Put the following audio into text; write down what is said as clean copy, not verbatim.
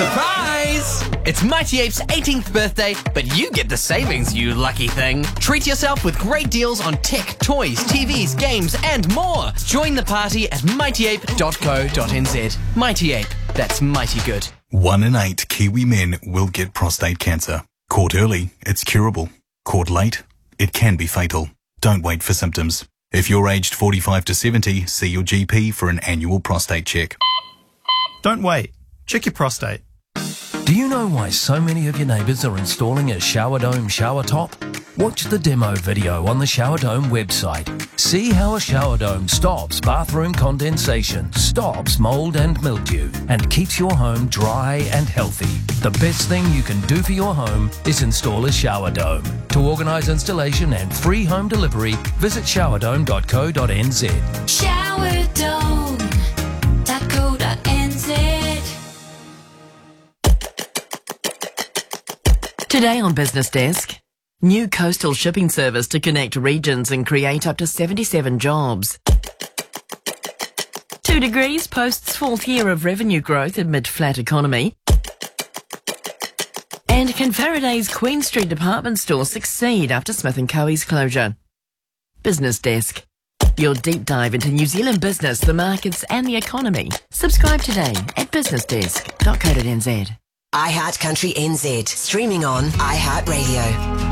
Surprise! It's Mighty Ape's 18th birthday, but you get the savings, you lucky thing. Treat yourself with great deals on tech, toys, TVs, games, and more. Join the party at mightyape.co.nz. Mighty Ape, that's mighty good. 1 in 8 Kiwi men will get prostate cancer. Caught early, it's curable. Caught late, it can be fatal. Don't wait for symptoms. If you're aged 45 to 70, see your GP for an annual prostate check. Don't wait. Check your prostate. Do you know why so many of your neighbours are installing a Shower Dome shower top? Watch the demo video on the Shower Dome website. See how a shower dome stops bathroom condensation, stops mould and mildew, and keeps your home dry and healthy. The best thing you can do for your home is install a shower dome. To organise installation and free home delivery, visit showerdome.co.nz. Showerdome.co.nz. Today on Business Desk, new coastal shipping service to connect regions and create up to 77 jobs. 2 Degrees posts 4th year of revenue growth amid flat economy. And can Faraday's Queen Street department store succeed after Smith & Co.'s closure? Business Desk, your deep dive into New Zealand business, the markets and the economy. Subscribe today at businessdesk.co.nz. iHeart Country NZ, streaming on iHeartRadio.